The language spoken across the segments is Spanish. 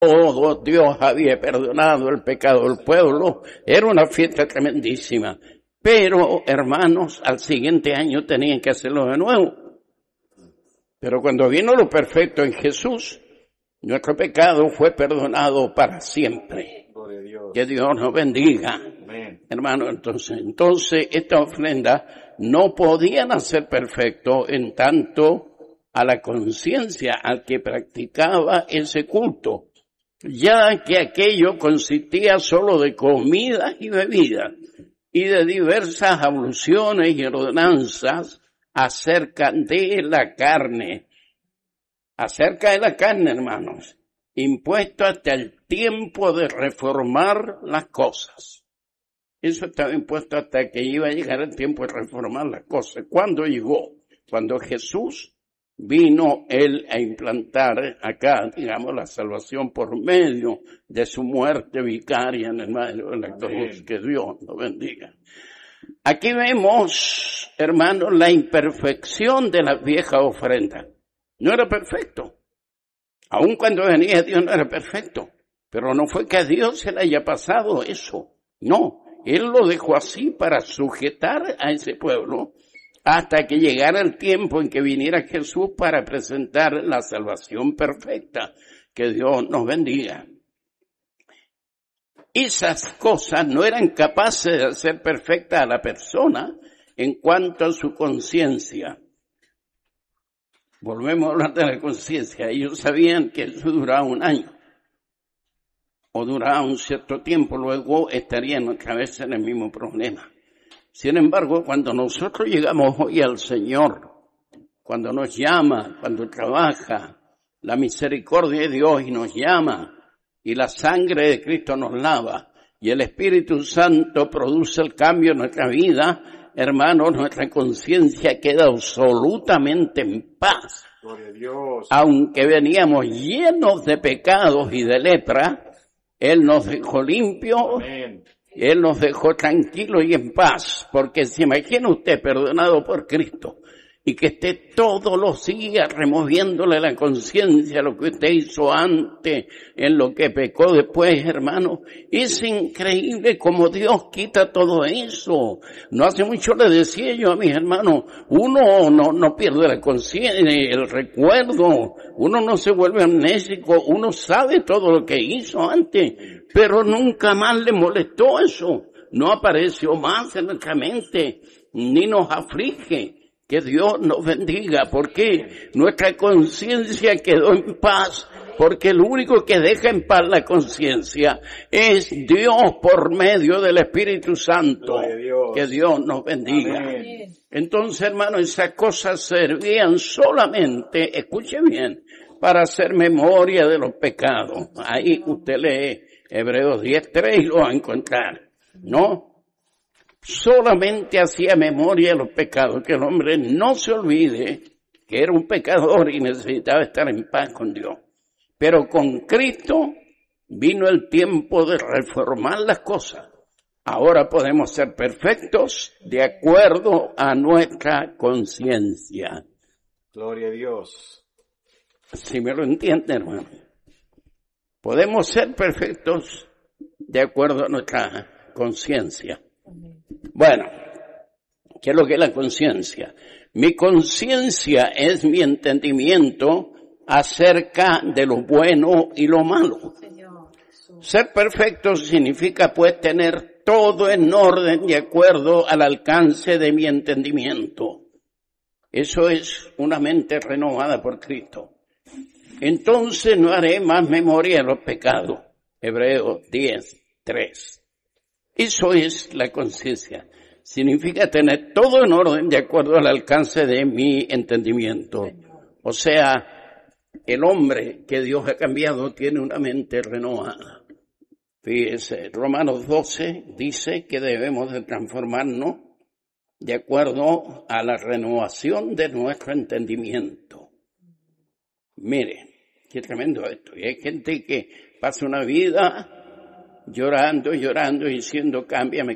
todo Dios había perdonado el pecado del pueblo. Era una fiesta tremendísima. Pero, hermanos, al siguiente año tenían que hacerlo de nuevo. Pero cuando vino lo perfecto en Jesús, nuestro pecado fue perdonado para siempre. Que Dios nos bendiga. Amén. Hermano, entonces esta ofrenda no podía nacer perfecto en tanto a la conciencia al que practicaba ese culto, ya que aquello consistía solo de comida y bebida y de diversas abluciones y ordenanzas acerca de la carne. Acerca de la carne, hermanos, impuesto hasta el tiempo de reformar las cosas. Eso estaba impuesto hasta que iba a llegar el tiempo de reformar las cosas. ¿Cuándo llegó? Cuando Jesús vino él a implantar acá, digamos, la salvación por medio de su muerte vicaria en el medio de la cruz. Que Dios lo bendiga. Aquí vemos, hermanos, la imperfección de la vieja ofrenda. No era perfecto. Aun cuando venía Dios no era perfecto. Pero no fue que a Dios se le haya pasado eso. No, Él lo dejó así para sujetar a ese pueblo hasta que llegara el tiempo en que viniera Jesús para presentar la salvación perfecta. Que Dios nos bendiga. Esas cosas no eran capaces de hacer perfecta a la persona en cuanto a su conciencia. Volvemos a hablar de la conciencia. Ellos sabían que eso duraba un año o duraba un cierto tiempo, luego estarían otra vez en el mismo problema. Sin embargo, cuando nosotros llegamos hoy al Señor, cuando nos llama, cuando trabaja la misericordia de Dios y nos llama, y la sangre de Cristo nos lava, y el Espíritu Santo produce el cambio en nuestra vida, hermanos, nuestra conciencia queda absolutamente en paz. Gloria a Dios. Aunque veníamos llenos de pecados y de lepra, Él nos dejó limpio. Amén. Él nos dejó tranquilos y en paz, porque se imagina usted perdonado por Cristo y que esté todos los días removiéndole la conciencia lo que usted hizo antes, en lo que pecó después, hermano. Es increíble cómo Dios quita todo eso. No hace mucho le decía yo a mis hermanos, uno no pierde la conciencia, el recuerdo, uno no se vuelve amnésico, uno sabe todo lo que hizo antes, pero nunca más le molestó eso. No apareció más en nuestra mente, ni nos aflige. Que Dios nos bendiga, porque nuestra conciencia quedó en paz, porque el único que deja en paz la conciencia es Dios por medio del Espíritu Santo. Que Dios nos bendiga. Amén. Entonces, hermano, esas cosas servían solamente, escuche bien, para hacer memoria de los pecados. Ahí usted lee Hebreos 10:3 y lo va a encontrar, ¿no? Solamente hacía memoria de los pecados, que el hombre no se olvide que era un pecador y necesitaba estar en paz con Dios. Pero con Cristo vino el tiempo de reformar las cosas. Ahora podemos ser perfectos de acuerdo a nuestra conciencia. Gloria a Dios. Si me lo entiende, hermano. Podemos ser perfectos de acuerdo a nuestra conciencia. Bueno, ¿qué es lo que es la conciencia? Mi conciencia es mi entendimiento acerca de lo bueno y lo malo. Ser perfecto significa pues tener todo en orden de acuerdo al alcance de mi entendimiento. Eso es una mente renovada por Cristo. Entonces no haré más memoria de los pecados. Hebreos 10:3. Eso es la conciencia. Significa tener todo en orden de acuerdo al alcance de mi entendimiento. O sea, el hombre que Dios ha cambiado tiene una mente renovada. Fíjese, Romanos 12 dice que debemos de transformarnos de acuerdo a la renovación de nuestro entendimiento. Mire, qué tremendo esto. Y hay gente que pasa una vida llorando y diciendo, cámbiame.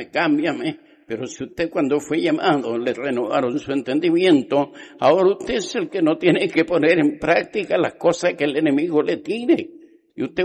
Pero si usted cuando fue llamado le renovaron su entendimiento, ahora usted es el que no tiene que poner en práctica las cosas que el enemigo le tire. Y usted